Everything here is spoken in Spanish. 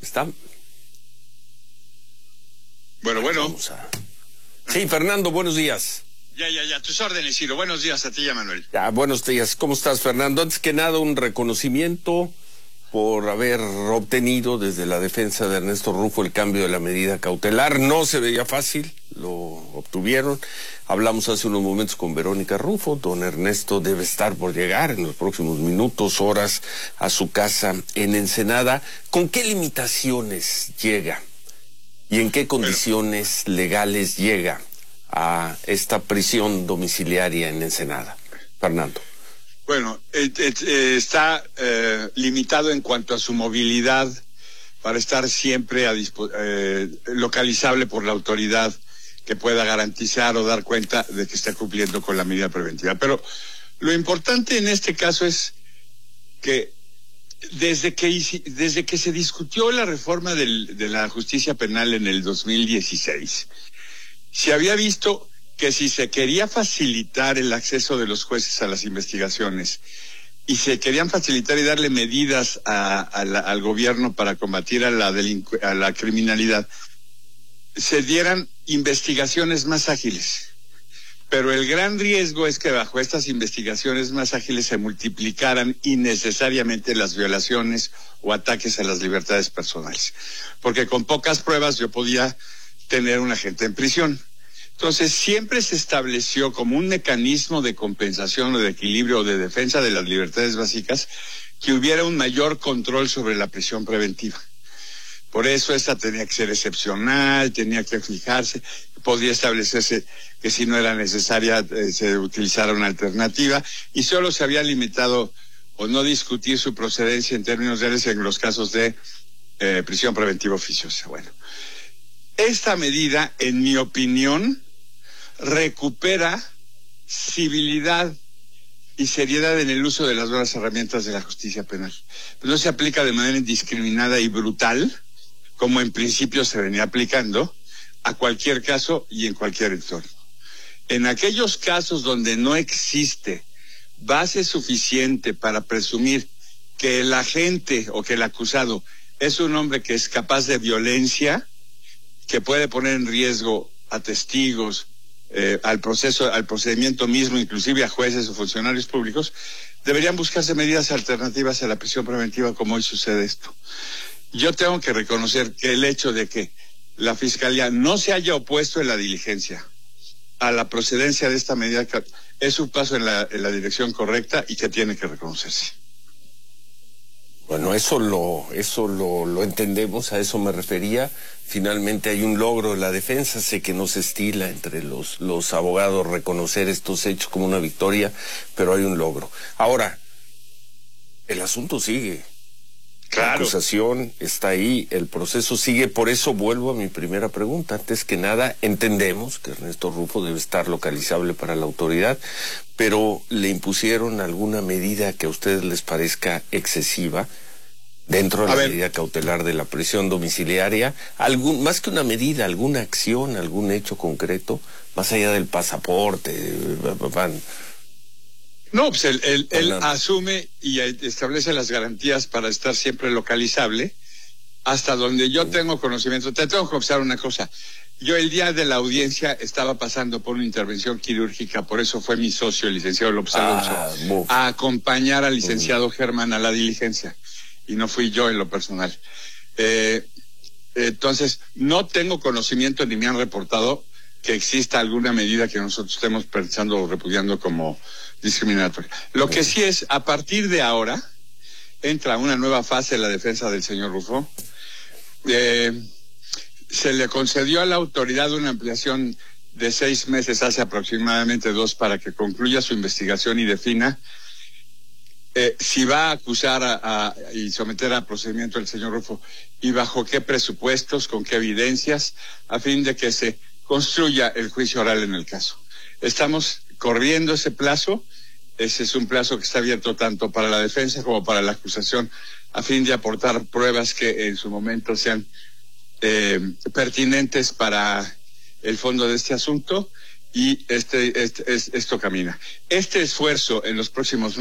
¿Está? Bueno. Sí, Fernando, buenos días. Ya, tus órdenes, Ciro. Buenos días a ti y a Manuel. Buenos días. ¿Cómo estás, Fernando? Antes que nada, un reconocimiento por haber obtenido desde la defensa de Ernesto Rufo el cambio de la medida cautelar. No se veía fácil, lo obtuvieron. Hablamos hace unos momentos con Verónica Rufo. Don Ernesto debe estar por llegar en los próximos minutos, horas, a su casa en Ensenada. ¿Con qué limitaciones llega? ¿Y en qué condiciones legales llega a esta prisión domiciliaria en Ensenada? Fernando. Bueno, está limitado en cuanto a su movilidad para estar siempre localizable por la autoridad que pueda garantizar o dar cuenta de que está cumpliendo con la medida preventiva. Pero lo importante en este caso es que desde que se discutió la reforma de la justicia penal en el 2016, se había visto que si se quería facilitar el acceso de los jueces a las investigaciones y se querían facilitar y darle medidas al gobierno para combatir a la criminalidad, se dieran investigaciones más ágiles. Pero el gran riesgo es que bajo estas investigaciones más ágiles se multiplicaran innecesariamente las violaciones o ataques a las libertades personales. Porque con pocas pruebas yo podía tener un agente en prisión. Entonces siempre se estableció como un mecanismo de compensación o de equilibrio o de defensa de las libertades básicas que hubiera un mayor control sobre la prisión preventiva. Por eso esta tenía que ser excepcional, tenía que fijarse, podía establecerse que si no era necesaria se utilizara una alternativa y solo se había limitado o no discutir su procedencia en términos reales en los casos de prisión preventiva oficiosa. Bueno, esta medida, en mi opinión, recupera civilidad y seriedad en el uso de las nuevas herramientas de la justicia penal. No se aplica de manera indiscriminada y brutal, como en principio se venía aplicando, a cualquier caso y en cualquier entorno. En aquellos casos donde no existe base suficiente para presumir que el agente o que el acusado es un hombre que es capaz de violencia, que puede poner en riesgo a testigos, al procedimiento mismo, inclusive a jueces o funcionarios públicos, deberían buscarse medidas alternativas a la prisión preventiva, como hoy sucede esto. Yo tengo que reconocer que el hecho de que la Fiscalía no se haya opuesto en la diligencia a la procedencia de esta medida es un paso en la dirección correcta y que tiene que reconocerse. Bueno, eso lo entendemos, a eso me refería. Finalmente hay un logro de la defensa. Sé que no se estila entre los abogados reconocer estos hechos como una victoria, pero hay un logro. Ahora, el asunto sigue. Claro. La acusación está ahí, el proceso sigue, por eso vuelvo a mi primera pregunta. Antes que nada, entendemos que Ernesto Rufo debe estar localizable para la autoridad, pero ¿le impusieron alguna medida que a ustedes les parezca excesiva dentro de la medida cautelar de la prisión domiciliaria? Más que una medida, alguna acción, algún hecho concreto, más allá del pasaporte, No, pues él asume y establece las garantías para estar siempre localizable. Hasta donde yo tengo conocimiento, te tengo que confesar una cosa. Yo el día de la audiencia estaba pasando por una intervención quirúrgica, por eso fue mi socio, el licenciado López Alonso, a acompañar al licenciado Germán a la diligencia. Y no fui yo en lo personal. Entonces, no tengo conocimiento ni me han reportado que exista alguna medida que nosotros estemos pensando o repudiando como discriminatoria. Lo que sí es, a partir de ahora, entra una nueva fase en la defensa del señor Rufo. Se le concedió a la autoridad una ampliación de 6 meses, hace aproximadamente 2, para que concluya su investigación y defina si va a acusar y someter a procedimiento al señor Rufo y bajo qué presupuestos, con qué evidencias, a fin de que se construya el juicio oral en el caso. Estamos corriendo ese plazo. Ese es un plazo que está abierto tanto para la defensa como para la acusación, a fin de aportar pruebas que en su momento sean pertinentes para el fondo de este asunto, y esto camina. Este esfuerzo en los próximos